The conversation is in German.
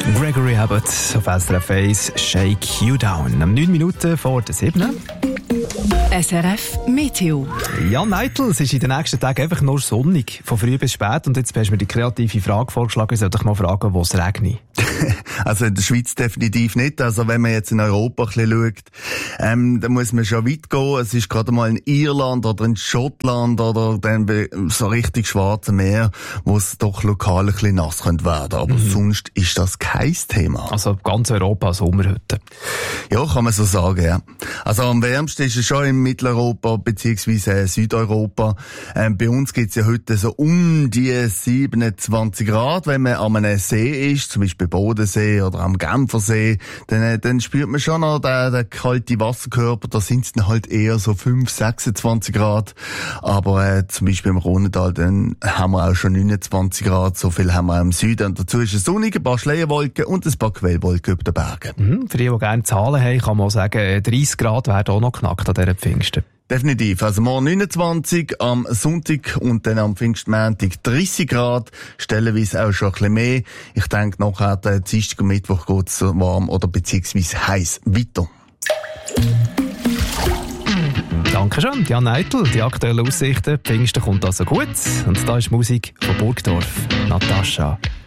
Gregory Abbott auf SRF 1, Shake You Down. 9 Minuten vor der 7. SRF Meteo. Jan Eitel, es ist in den nächsten Tagen einfach nur sonnig, von früh bis spät. Und jetzt hast du mir die kreative Frage vorgeschlagen, ich soll dich mal fragen, wo es regnet. Also in der Schweiz definitiv nicht. Also wenn man jetzt in Europa ein bisschen schaut, dann muss man schon weit gehen. Es ist gerade mal in Irland oder in Schottland oder dann so richtig Schwarze Meer, wo es doch lokal ein bisschen nass könnte werden. Aber sonst ist das kein Thema. Also ganz Europa Sommerhütte. Ja, kann man so sagen, ja. Also am wärmsten ist es schon in Mitteleuropa bzw. Südeuropa. Bei uns gibt's ja heute so um die 27 Grad. Wenn man an einem See ist, zum Beispiel Bodensee oder am Genfersee, dann spürt man schon noch den kalten Wasserkörper. Da sind's dann halt eher so 5, 26 Grad. Aber zum Beispiel im Rhontal, dann haben wir auch schon 29 Grad. So viel haben wir im Süden. Und dazu ist es sonnig, ein paar Schleierwolken und ein paar Quellwolken über den Bergen. Für die gerne Zahlen haben, kann man sagen, 30 Grad werden auch noch knackt an dieser Pfingsten. Definitiv. Also morgen 29, am Sonntag und dann am Pfingstmontag 30 Grad. Stellenweise auch schon ein bisschen mehr. Ich denke, nachher Dienstag und Mittwoch geht es warm oder beziehungsweise heiß weiter. Dankeschön, Jan Eitel. Die aktuellen Aussichten. Pfingsten kommt also gut. Und da ist Musik von Burgdorf. Natascha.